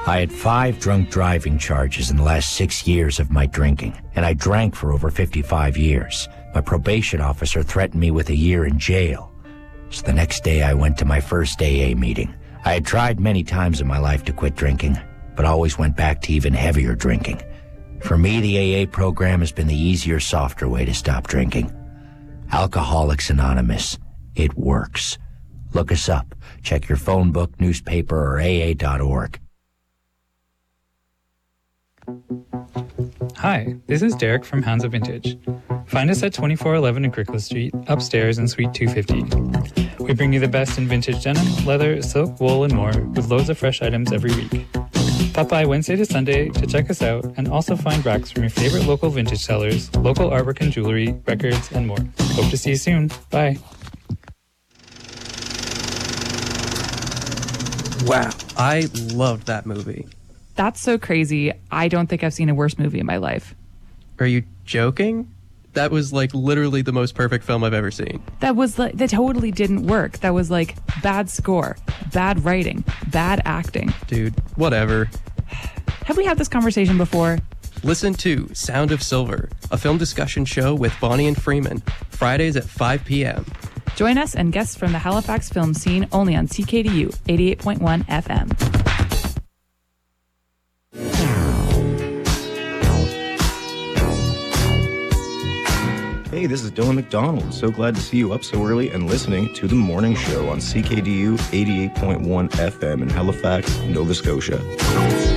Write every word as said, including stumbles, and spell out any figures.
I had five drunk driving charges in the last six years of my drinking, and I drank for over fifty-five years. My probation officer threatened me with a year in jail. So the next day I went to my first A A meeting. I had tried many times in my life to quit drinking, but always went back to even heavier drinking. For me, the A A program has been the easier, softer way to stop drinking. Alcoholics Anonymous. It works. Look us up. Check your phone book, newspaper, or A A dot org. Hi, this is Derek from Hounds of Vintage. Find us at twenty-four eleven Agricola Street, upstairs in Suite two fifty. We bring you the best in vintage denim, leather, silk, wool, and more, with loads of fresh items every week. Pop by Wednesday to Sunday to check us out and also find racks from your favorite local vintage sellers, local artwork and jewelry, records, and more. Hope to see you soon. Bye. Wow, I loved that movie. That's so crazy. I don't think I've seen a worse movie in my life. Are you joking? That was like literally the most perfect film I've ever seen. That was like, that totally didn't work. That was like bad score, bad writing, bad acting. Dude, whatever. Have we had this conversation before? Listen to Sound of Silver, a film discussion show with Bonnie and Freeman, Fridays at five p.m. Join us and guests from the Halifax film scene only on C K D U eighty-eight point one F M. Hey, this is Dylan McDonald. So glad to see you up so early and listening to The Morning Show on C K D U eighty-eight point one F M in Halifax, Nova Scotia.